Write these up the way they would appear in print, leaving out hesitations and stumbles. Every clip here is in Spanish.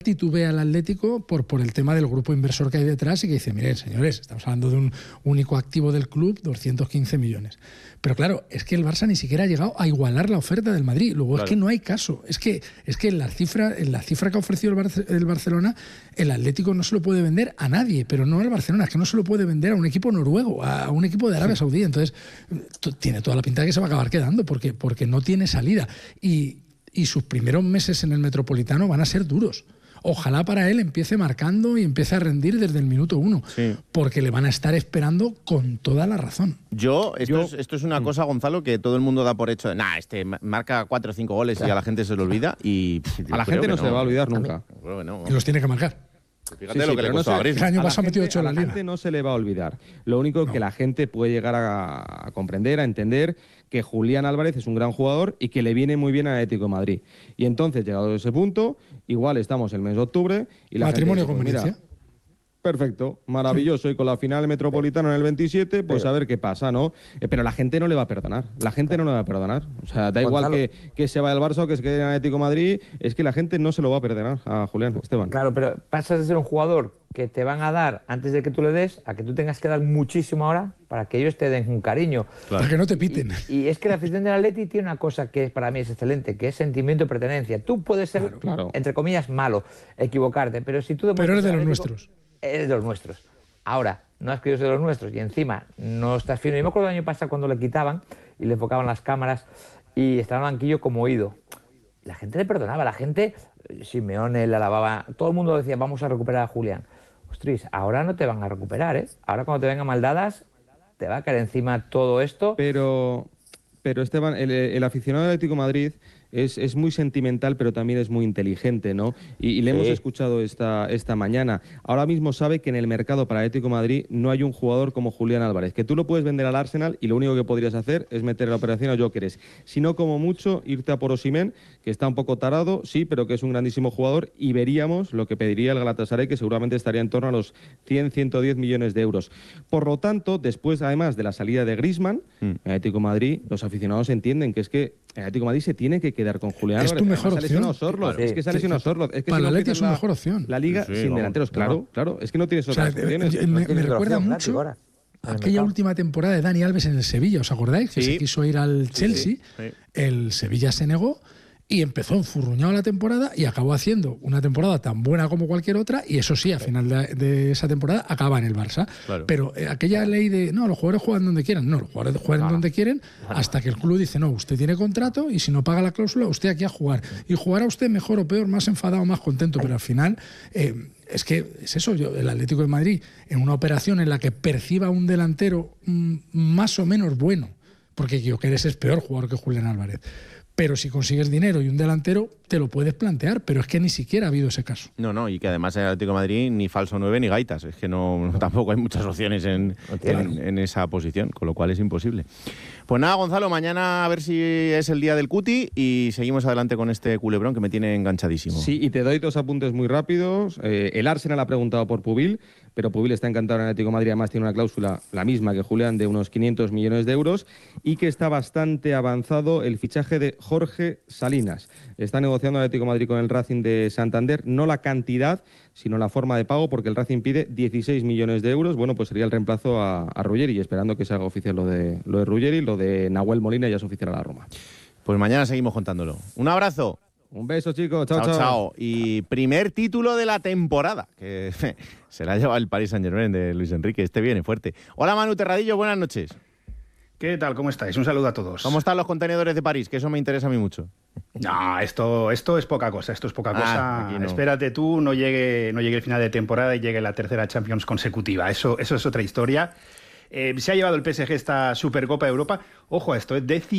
titubea al Atlético por el tema del grupo inversor que hay detrás y que dice, miren, señores, estamos hablando de un único activo del club, 215 millones. Pero claro, es que el Barça ni siquiera ha llegado a igualar la oferta del Madrid. Luego claro. Es que no hay caso. Es que en la cifra que ha ofrecido el Barcelona, el Atlético no se lo puede vender a nadie, pero no al Barcelona, es que no se lo puede vender a un equipo noruego, a un equipo de Arabia Saudí. Entonces, tiene toda la pinta de que se va a acabar quedando porque no tiene salida. Y sus primeros meses en el Metropolitano van a ser duros. Ojalá para él empiece marcando y empiece a rendir desde el minuto 1, sí. Porque le van a estar esperando con toda la razón. Esto es una cosa, Gonzalo, que todo el mundo da por hecho. Marca 4 o 5 goles y a la gente se le olvida. Y a la gente no se le va a olvidar nunca. Y los tiene que marcar. Fíjate lo que le costó a Griezmann. El año pasado metió 8 en la liga. A la gente no se le va a olvidar. Lo único que la gente puede llegar a comprender, a entender, que Julián Álvarez es un gran jugador y que le viene muy bien al Atlético de Madrid. Y entonces, llegado a ese punto, igual estamos el mes de octubre y la matrimonio gente con conveniencia. Perfecto, maravilloso. Y con la final metropolitana en el 27, pues a ver qué pasa, ¿no? Pero la gente no le va a perdonar. La gente no le va a perdonar. O sea, da igual que se vaya al Barça o que se quede en Atlético de Madrid, es que la gente no se lo va a perdonar a Julián, Esteban. Claro, pero pasas de ser un jugador que te van a dar antes de que tú le des, a que tú tengas que dar muchísimo ahora para que ellos te den un cariño. Claro. Para que no te piten. Y es que la afición del Atleti tiene una cosa que para mí es excelente, que es sentimiento de pertenencia. Tú puedes ser, entre comillas, malo, equivocarte, pero si tú... Pero eres de los nuestros. Eres de los nuestros. Ahora, no es que yo soy de los nuestros y encima no estás fino. Yo me acuerdo el año pasado cuando le quitaban y le enfocaban las cámaras y estaba en el banquillo como oído. La gente le perdonaba, la gente, Simeone le alababa, todo el mundo decía, vamos a recuperar a Julián. Ostras, ahora no te van a recuperar, ¿eh? Ahora cuando te vengan maldadas, te va a caer encima todo esto. Pero Esteban, el aficionado del Atlético de Madrid es muy sentimental, pero también es muy inteligente, ¿no? Y le hemos escuchado esta mañana. Ahora mismo sabe que en el mercado para Atlético de Madrid no hay un jugador como Julián Álvarez, que tú lo puedes vender al Arsenal y lo único que podrías hacer es meter la operación a Gyökeres. Si no, como mucho, irte a por Osimhen, que está un poco tarado, sí, pero que es un grandísimo jugador, y veríamos lo que pediría el Galatasaray, que seguramente estaría en torno a los 100, 110 millones de euros. Por lo tanto, después, además de la salida de Griezmann, en Atlético de Madrid, los aficionados entienden que es que el Atlético de Madrid se tiene que quedar con Julián Álvarez. Es tu mejor opción. Es que se ha lesionado Sorloth. Es que para si el Atlético es su mejor opción. La liga sin delanteros, claro. Es que no tienes otras opciones. Me recuerda mucho aquella última temporada de Dani Alves en el Sevilla, ¿os acordáis? Que se quiso ir al Chelsea. El Sevilla se negó y empezó enfurruñado la temporada y acabó haciendo una temporada tan buena como cualquier otra, y eso sí, a final de esa temporada acaba en el Barça. Claro. Pero aquella ley de, no, los jugadores juegan donde quieran, no, los jugadores juegan donde quieren, hasta que el club dice, no, usted tiene contrato y si no paga la cláusula, usted aquí a jugar. Y jugará usted mejor o peor, más enfadado o más contento, pero al final... es que es eso, el Atlético de Madrid, en una operación en la que perciba un delantero más o menos bueno, porque Gyökeres es peor jugador que Julián Álvarez, pero si consigues dinero y un delantero, te lo puedes plantear, pero es que ni siquiera ha habido ese caso. No, y que además en el Atlético de Madrid ni falso 9 ni gaitas, es que no tampoco hay muchas opciones en esa posición, con lo cual es imposible. Pues nada, Gonzalo, mañana a ver si es el día del Cuti y seguimos adelante con este culebrón que me tiene enganchadísimo. Sí, y te doy 2 apuntes muy rápidos. El Arsenal ha preguntado por Pubil, pero Pubil está encantado en el Atlético de Madrid, además tiene una cláusula, la misma que Julián, de unos 500 millones de euros, y que está bastante avanzado el fichaje de Jorge Salinas. Está negociando el Atlético de Madrid con el Racing de Santander, no la cantidad, sino la forma de pago, porque el Racing pide 16 millones de euros. Bueno, pues sería el reemplazo a Ruggeri, esperando que se haga oficial lo de Ruggeri, lo de Nahuel Molina ya es oficial a la Roma. Pues mañana seguimos contándolo. Un abrazo. Un beso, chicos. Chao. Y primer título de la temporada, que se la ha llevado el Paris Saint-Germain de Luis Enrique. Este viene fuerte. Hola, Manu Terradillo, buenas noches. ¿Qué tal? ¿Cómo estáis? Un saludo a todos. ¿Cómo están los contenedores de París? Que eso me interesa a mí mucho. No, esto es poca cosa. No. Espérate tú, no llegue el final de temporada y llegue la tercera Champions consecutiva. Eso es otra historia. Se ha llevado el PSG esta Supercopa de Europa. Ojo a esto,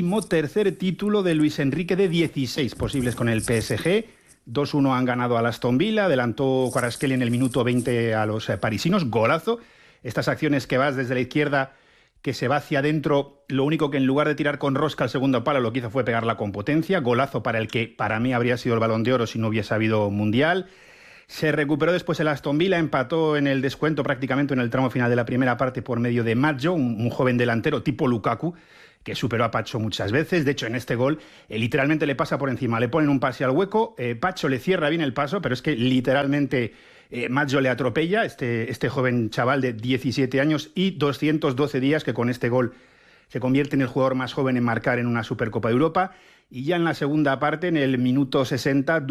13º título de Luis Enrique de 16 posibles con el PSG. 2-1 han ganado al Aston Villa, adelantó Kvaratskhelia en el minuto 20 a los parisinos. Golazo. Estas acciones que vas desde la izquierda, que se va hacia adentro, lo único que en lugar de tirar con rosca al segundo palo lo que hizo fue pegarla con potencia. Golazo para el que para mí habría sido el Balón de Oro si no hubiese habido Mundial. Se recuperó después el Aston Villa, empató en el descuento prácticamente en el tramo final de la primera parte por medio de Maggio, un joven delantero tipo Lukaku, que superó a Pacho muchas veces. De hecho, en este gol literalmente le pasa por encima, le ponen un pase al hueco, Pacho le cierra bien el paso, pero es que literalmente Maggio le atropella, este joven chaval de 17 años y 212 días, que con este gol se convierte en el jugador más joven en marcar en una Supercopa de Europa. Y ya en la segunda parte, en el minuto 60,